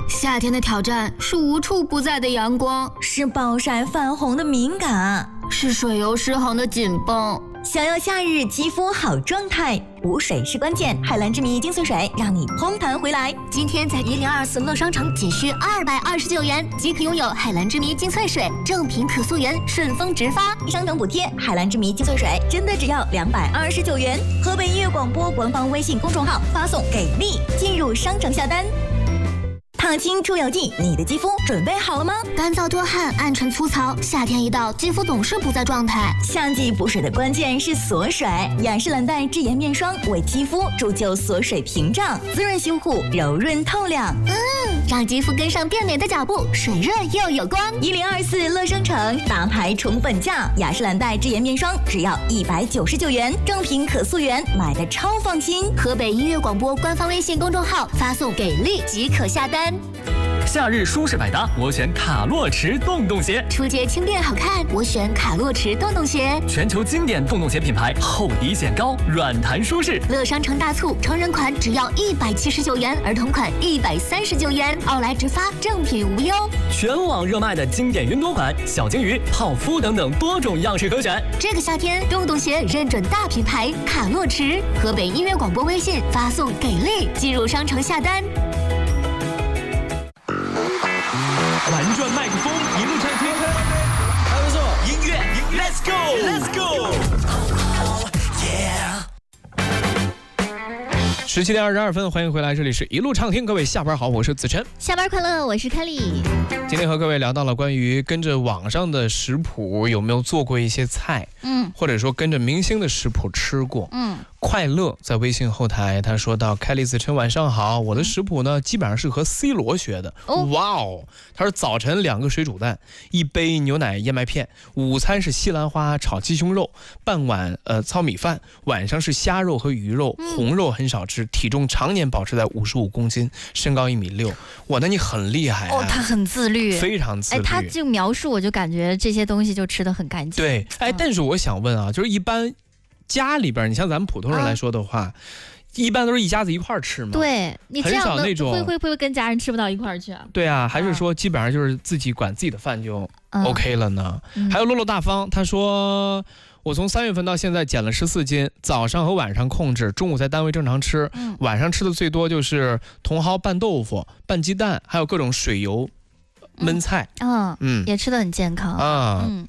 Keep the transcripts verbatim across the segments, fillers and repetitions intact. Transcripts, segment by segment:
夏天的挑战是无处不在的阳光， 是暴晒泛红的敏感， 是水油失衡的紧绷。 想要夏日肌肤好状态，补水是关键。海蓝之谜精粹水让你嘭弹回来。 今天在一零二四乐商城仅需二百二十九元即可拥有海蓝之谜精粹水，正品可溯源，顺丰直发， 商城补贴。海蓝之谜精粹水真的只要两百二十九元。河北音乐广播官方微信公众号发送给力，进入商城下单。烫青出油剂，你的肌肤准备好了吗？ 干燥多汗、暗沉粗糙，夏天一到，肌肤总是不在状态。 夏季补水的关键是锁水，雅诗兰黛智妍面霜为肌肤铸就锁水屏障，滋润修护，柔润透亮。 嗯，让肌肤跟上变美的脚步，水润又有光。 一零二四乐商城大牌宠粉价，雅诗兰黛智妍面霜只要一百九十九元，正品可溯源，买的超放心。 河北音乐广播官方微信公众号发送给力即可下单。 夏日舒适百搭，我选卡洛驰洞洞鞋。 出街轻便好看，我选卡洛驰洞洞鞋。 全球经典洞洞鞋品牌，厚底显高，软弹舒适。 乐商城大促，成人款只要一百七十九元，儿童款一百三十九元，奥莱直发，正品无忧。 全网热卖的经典云朵款、小金鱼、泡芙等等多种样式可选。 这个夏天，洞洞鞋认准大品牌卡洛驰。河北音乐广播微信发送给力，进入商城下单。 玩转麦克风，一路唱天歌，还不错。音乐 ，Let's go，Let's go， yeah。十七点二十二分，欢迎回来，这里是一路畅听，各位下班好，我是子琛。 下班快乐，我是凯莉。 今天和各位聊到了关于跟着网上的食谱有没有做过一些菜，嗯，或者说跟着明星的食谱吃过，嗯。快乐在微信后台他说到，凯莉子琛晚上好，我的食谱呢基本上是和 C 罗学的。哦，哇哦，他说早晨两个水煮蛋，一杯牛奶燕麦片，午餐是西兰花炒鸡胸肉，半碗呃糙米饭，晚上是虾肉和鱼肉，红肉很少吃，体重常年保持在五十五公斤，身高一米六。哇，那你很厉害啊！ 哦，他很自律， 非常自律。 哎，他就描述我就感觉这些东西就吃得很干净。 对，哎，但是我想问啊，就是一般家里边，你像咱们普通人来说的话，啊、一般都是一家子一块儿吃嘛。 对，你这样的那种会会不会跟家人吃不到一块儿去啊？ 对啊，还是说基本上就是自己管自己的饭就 OK 了呢？嗯、还有洛洛大方，他说我从三月份到现在减了十四斤，早上和晚上控制，中午在单位正常吃，嗯、晚上吃的最多就是茼蒿拌豆腐、拌鸡蛋，还有各种水油焖菜。 嗯 嗯, 嗯，也吃得很健康啊。嗯。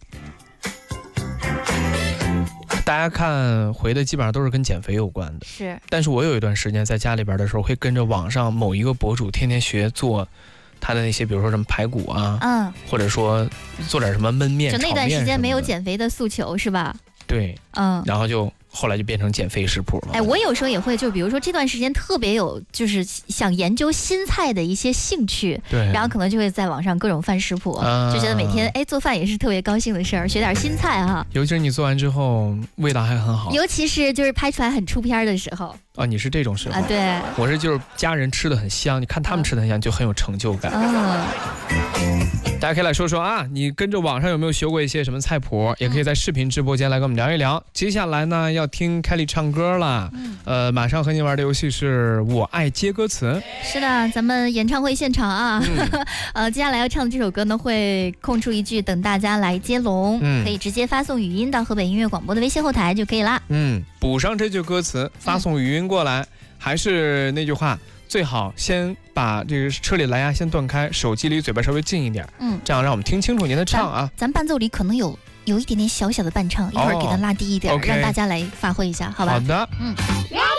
大家看回的基本上都是跟减肥有关的， 是。 但是我有一段时间在家里边的时候，会跟着网上某一个博主天天学做他的那些，比如说什么排骨啊，嗯，或者说做点什么焖面、炒面什么的。 就那段时间没有减肥的诉求是吧？ 对，嗯，然后就后来就变成减肥食谱了。 哎，我有时候也会，就比如说这段时间特别有，就是想研究新菜的一些兴趣，对，然后可能就会在网上各种翻食谱，啊、就觉得每天哎做饭也是特别高兴的事儿，学点新菜哈。 尤其是你做完之后味道还很好， 尤其是就是拍出来很出片的时候。 啊，你是这种时候啊？对， 我是就是家人吃的很香，你看他们吃的很香，就很有成就感。嗯。大家可以来说说啊，你跟着网上有没有学过一些什么菜谱？也可以在视频直播间来跟我们聊一聊。接下来呢，要听凯莉唱歌了。嗯、呃，马上和你玩的游戏是我爱接歌词。 是的，咱们演唱会现场啊，嗯、呃，接下来要唱的这首歌呢，会空出一句等大家来接龙，嗯、可以直接发送语音到河北音乐广播的微信后台就可以啦。嗯， 补上这句歌词，发送语音过来。嗯、还是那句话。最好先把这个车里蓝牙先断开，手机离嘴巴稍微近一点，嗯，这样让我们听清楚您的唱啊。 咱, 咱伴奏里可能有有一点点小小的伴唱，一会儿给它拉低一点，哦 okay、让大家来发挥一下，好吧？ 好的， 嗯。